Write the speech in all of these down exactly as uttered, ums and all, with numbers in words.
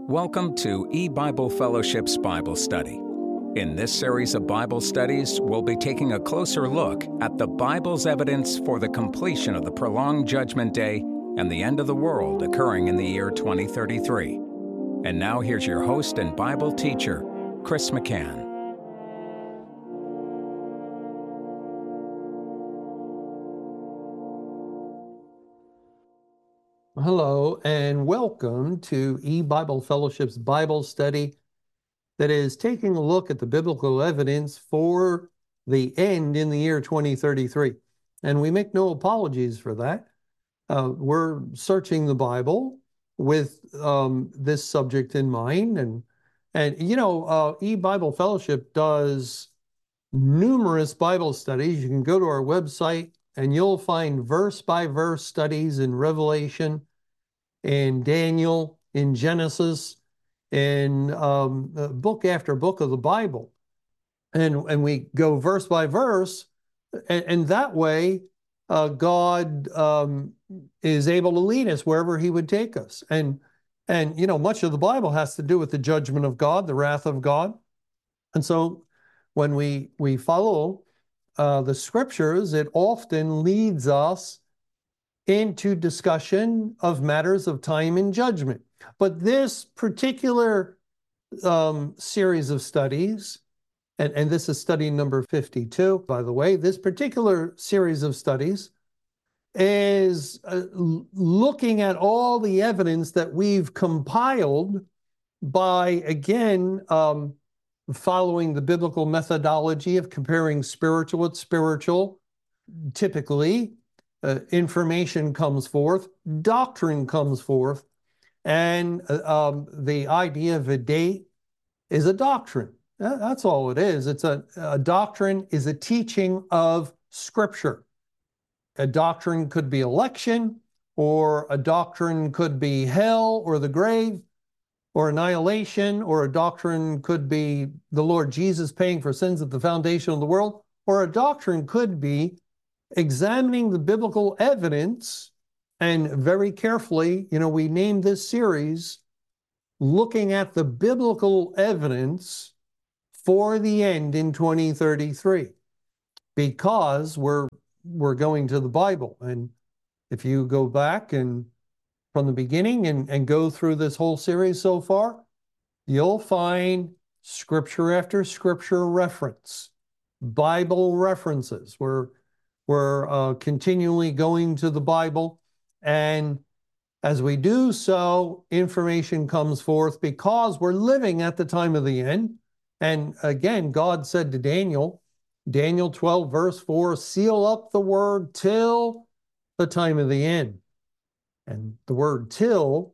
Welcome to E-Bible Fellowship's Bible Study. In this series of Bible studies, we'll be taking a closer look at the Bible's evidence for the completion of the prolonged Judgment Day and the end of the world occurring in the year twenty thirty-three. And now here's your host and Bible teacher, Chris McCann. Hello, and welcome to E-Bible Fellowship's Bible study that is taking a look at the biblical evidence for the end in the year twenty thirty-three. And we make no apologies for that. Uh, we're searching the Bible with um, this subject in mind. And, and you know, uh, E-Bible Fellowship does numerous Bible studies. You can go to our website and you'll find verse-by-verse studies in Revelation, in Daniel, in Genesis, in um, book after book of the Bible. And, and we go verse by verse, and, and that way uh, God um, is able to lead us wherever he would take us. And, and, you know, much of the Bible has to do with the judgment of God, the wrath of God. And so when we, we follow uh, the scriptures, it often leads us into discussion of matters of time and judgment. But this particular um, series of studies, and, and this is study number fifty-two, by the way, this particular series of studies is uh, looking at all the evidence that we've compiled by, again, um, following the biblical methodology of comparing spiritual with spiritual. Typically, uh, information comes forth, doctrine comes forth, and uh, um, the idea of a date is a doctrine. That's all it is. It's a, a doctrine is a teaching of Scripture. A doctrine could be election, or a doctrine could be hell or the grave, or annihilation, or a doctrine could be the Lord Jesus paying for sins at the foundation of the world, or a doctrine could be examining the biblical evidence. And very carefully, you know, we named this series looking at the biblical evidence for the end in twenty thirty-three, because we're we're going to the Bible. And if you go back and from the beginning and, and go through this whole series so far, you'll find scripture after scripture reference, Bible references. We're, we're uh, continually going to the Bible, and as we do so, information comes forth because we're living at the time of the end. And again, God said to Daniel, Daniel twelve, verse four, seal up the word till the time of the end. And the word till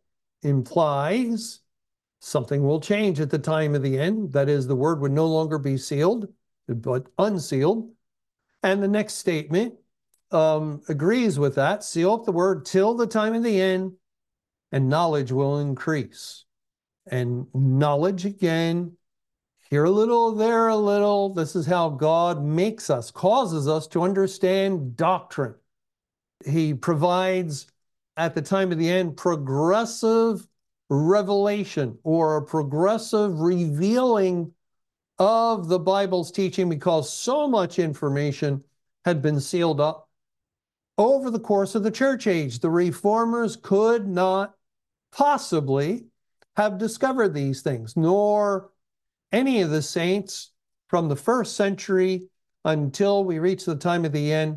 implies something will change at the time of the end. That is, the word would no longer be sealed, but unsealed. And the next statement um, agrees with that. Seal up the word till the time of the end, and knowledge will increase. And knowledge, again, here a little, there a little. This is how God makes us, causes us to understand doctrine. He provides, at the time of the end, progressive revelation, or a progressive revealing of the Bible's teaching, because so much information had been sealed up over the course of the church age. The reformers could not possibly have discovered these things, nor any of the saints from the first century until we reach the time of the end.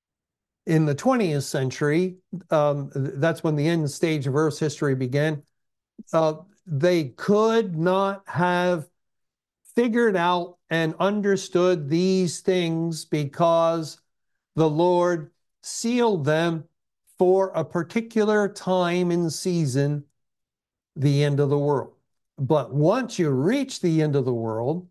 In the twentieth century, um, that's when the end stage of Earth's history began, uh, they could not have figured out and understood these things because the Lord sealed them for a particular time and season, the end of the world. But once you reach the end of the world,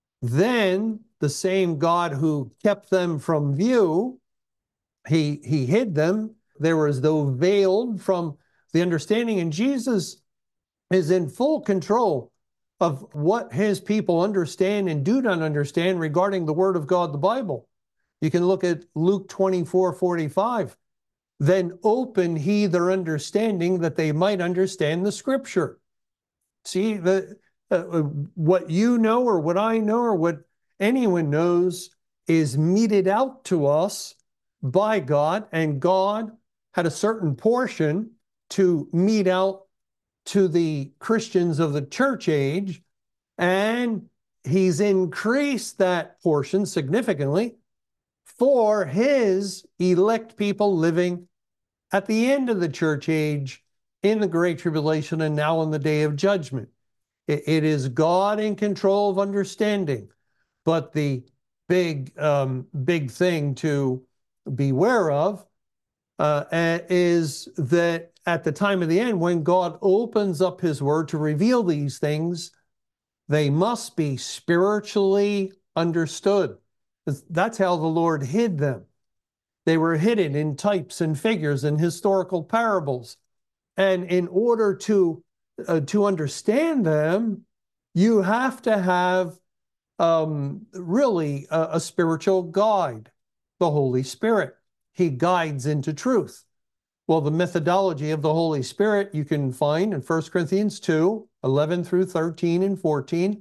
then the same God who kept them from view, He, he hid them. They were as though veiled from the understanding. And Jesus is in full control of what his people understand and do not understand regarding the Word of God, the Bible. You can look at Luke twenty-four forty-five. Then open he their understanding that they might understand the Scripture. See, the uh, what you know or what I know or what anyone knows is meted out to us by God, and God had a certain portion to mete out to the Christians of the church age, and he's increased that portion significantly for his elect people living at the end of the church age in the Great Tribulation and now in the day of judgment. It, it is God in control of understanding. But the big, um, big thing to beware of uh, is that at the time of the end, when God opens up his word to reveal these things, they must be spiritually understood. That's how the Lord hid them. They were hidden in types and figures and historical parables. And in order to, uh, to understand them, you have to have um, really a, a spiritual guide, the Holy Spirit. He guides into truth. Well, the methodology of the Holy Spirit you can find in First Corinthians two, eleven through thirteen and fourteen.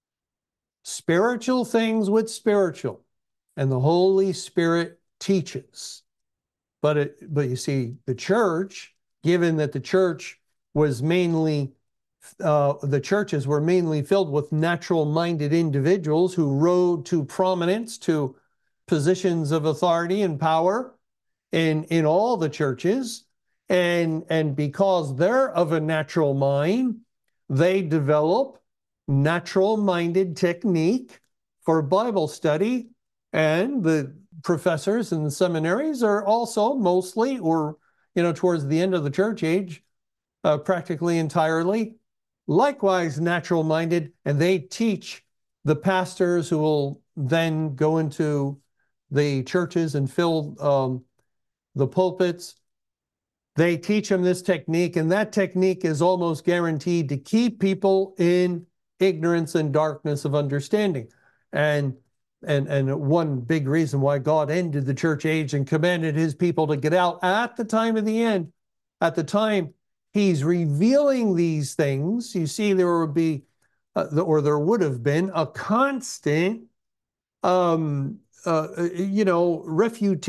Spiritual things with spiritual, and the Holy Spirit teaches. But it, but you see, the church, given that the church was mainly, uh, the churches were mainly filled with natural-minded individuals who rode to prominence, to positions of authority and power in, in all the churches. And, and because they're of a natural mind, they develop natural-minded technique for Bible study, and the professors in the seminaries are also mostly, or, you know, towards the end of the church age, uh, practically entirely, likewise natural-minded, and they teach the pastors who will then go into the churches and fill um, the pulpits. They teach them this technique, and that technique is almost guaranteed to keep people in ignorance and darkness of understanding. And And, and one big reason why God ended the church age and commanded his people to get out at the time of the end, at the time he's revealing these things, you see, there would be, uh, or there would have been, a constant, um, uh, you know, refutation